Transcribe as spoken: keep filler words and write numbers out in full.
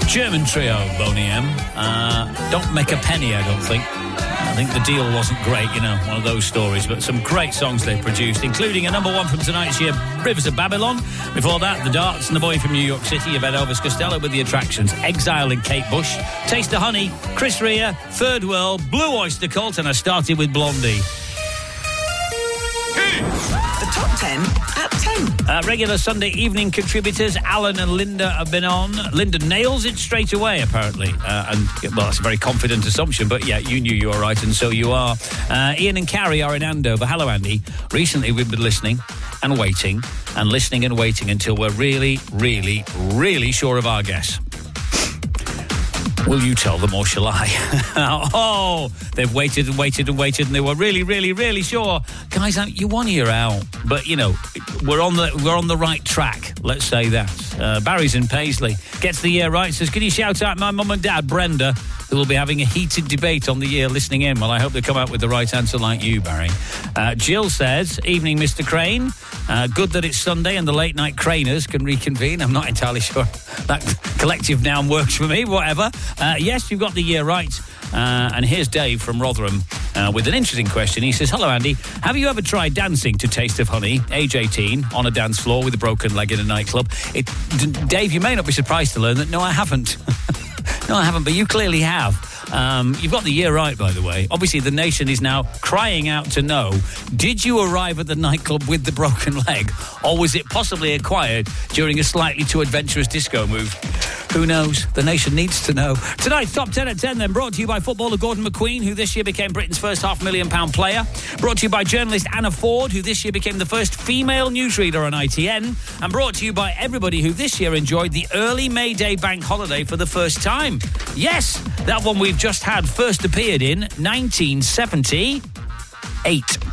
German trio, Boney M. Uh, don't make a penny, I don't think. I think the deal wasn't great, you know, one of those stories, but some great songs they produced, including a number one from tonight's year, Rivers of Babylon. Before that, The Darts and The Boy from New York City. You've had Elvis Costello with The Attractions, Exile and Kate Bush, Taste of Honey, Chris Rea, Third World, Blue Oyster Cult, and I started with Blondie. The top ten at ten. Uh, regular Sunday evening contributors Alan and Linda have been on. Linda nails it straight away, apparently. Uh, and, well, that's a very confident assumption, but yeah, you knew you were right, and so you are. Uh, Ian and Carrie are in Andover. Hello, Andy. Recently, we've been listening and waiting and listening and waiting until we're really, really, really sure of our guess. Will you tell them or shall I? Oh, they've waited and waited and waited and they were really, really, really sure. Guys, you one year out, but, you know, we're on the we're on the right track, let's say that. Uh, Barry's in Paisley. Gets the year right, says, can you shout out my mum and dad, Brenda, who will be having a heated debate on the year listening in? Well, I hope they come out with the right answer like you, Barry. Uh, Jill says, evening, Mister Crane. Uh, good that it's Sunday and the late-night Craners can reconvene. I'm not entirely sure that collective noun works for me, whatever. Uh, yes, you've got the year right. Uh, and here's Dave from Rotherham uh, with an interesting question. He says, hello, Andy. Have you ever tried dancing to Taste of Honey, age eighteen, on a dance floor with a broken leg in a nightclub? It, D- Dave, you may not be surprised to learn that, no, I haven't. No, I haven't, but you clearly have. Um, you've got the year right, by the way. Obviously, the nation is now crying out to know, did you arrive at the nightclub with the broken leg, or was it possibly acquired during a slightly too adventurous disco move? Who knows? The nation needs to know. Tonight's Top ten at ten, then, brought to you by footballer Gordon McQueen, who this year became Britain's first half-million pound player. Brought to you by journalist Anna Ford, who this year became the first female newsreader on I T N. And brought to you by everybody who this year enjoyed the early May Day bank holiday for the first time. Yes, that one we've just had first appeared in nineteen seventy-eight.